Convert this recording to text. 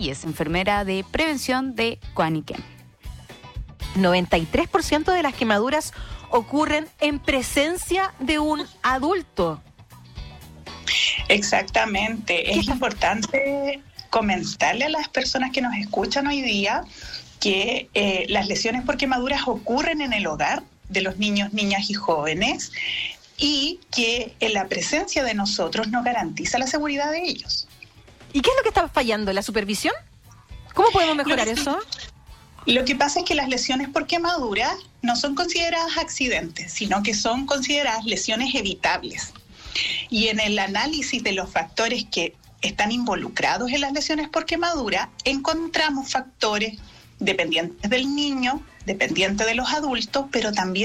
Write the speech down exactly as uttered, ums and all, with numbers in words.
Reyes, enfermera de prevención de Coaniquem. noventa y tres por ciento de las quemaduras ocurren en presencia de un adulto. Exactamente. Es importante comentarle a las personas que nos escuchan hoy día que eh, las lesiones por quemaduras ocurren en el hogar de los niños, niñas y jóvenes, y que en la presencia de nosotros no garantiza la seguridad de ellos. ¿Y qué es lo que está fallando? ¿La supervisión? ¿Cómo podemos mejorar Lo que, eso? Lo que pasa es que las lesiones por quemaduras no son consideradas accidentes, sino que son consideradas lesiones evitables. Y en el análisis de los factores que están involucrados en las lesiones por quemadura, encontramos factores dependientes del niño, dependientes de los adultos, pero también